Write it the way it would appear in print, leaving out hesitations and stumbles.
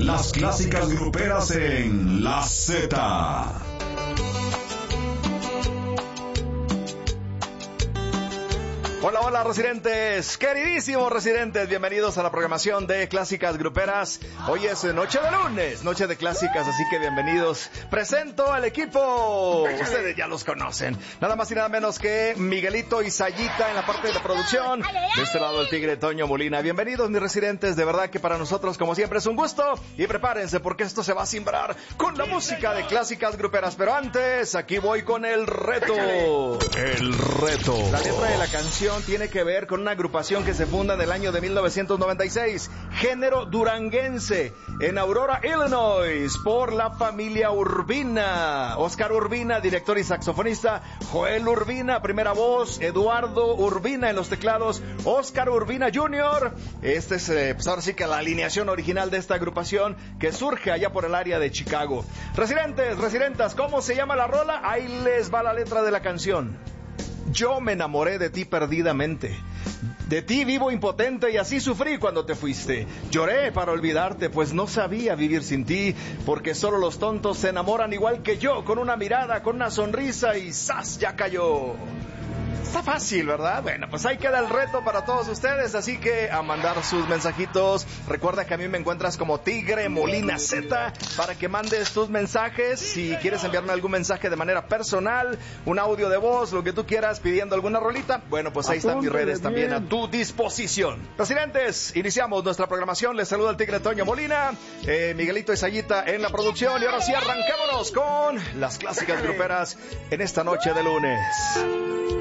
Las clásicas gruperas en La Z. Hola, hola residentes, queridísimos residentes, bienvenidos a la programación de Clásicas Gruperas. Hoy es noche de lunes, noche de clásicas, así que bienvenidos. Presento al equipo, ustedes ya los conocen, nada más y nada menos que Miguelito y Sayita en la parte de producción. De este lado el tigre Toño Molina. Bienvenidos mis residentes, de verdad que para nosotros como siempre es un gusto. Y prepárense porque esto se va a simbrar con la música de Clásicas Gruperas. Pero antes, aquí voy con el reto. El reto. La letra de la canción tiene que ver con una agrupación que se funda en el año de 1996, género duranguense, en Aurora, Illinois, por la familia Urbina. Oscar Urbina, director y saxofonista; Joel Urbina, primera voz; Eduardo Urbina en los teclados; Oscar Urbina Jr. Este es, pues ahora sí que la alineación original de esta agrupación que surge allá por el área de Chicago. Residentes, residentas, ¿cómo se llama la rola? Ahí les va la letra de la canción. Yo me enamoré de ti perdidamente. De ti vivo impotente y así sufrí cuando te fuiste. Lloré para olvidarte, pues no sabía vivir sin ti, porque solo los tontos se enamoran igual que yo, con una mirada, con una sonrisa y ¡zas! Ya cayó. Está fácil, ¿verdad? Bueno, pues ahí queda el reto para todos ustedes, así que a mandar sus mensajitos. Recuerda que a mí me encuentras como Tigre Molina Z para que mandes tus mensajes. Si quieres enviarme algún mensaje de manera personal, un audio de voz, lo que tú quieras, pidiendo alguna rolita, bueno, pues ahí están mis redes también a tu disposición. Residentes, iniciamos nuestra programación. Les saluda el Tigre Toño Molina, Miguelito y Sayita en la producción. Y ahora sí, arranquémonos con las clásicas gruperas en esta noche de lunes.